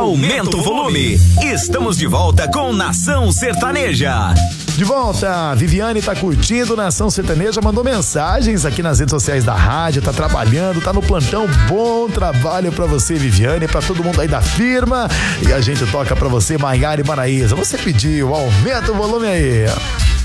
Aumenta o volume. Estamos de volta com Nação Sertaneja. De volta, Viviane tá curtindo Nação Sertaneja, mandou mensagens aqui nas redes sociais da rádio, tá trabalhando, tá no plantão. Bom trabalho pra você, Viviane, pra todo mundo aí da firma. E a gente toca pra você, Maiara e Maraísa. Você pediu, aumenta o volume aí.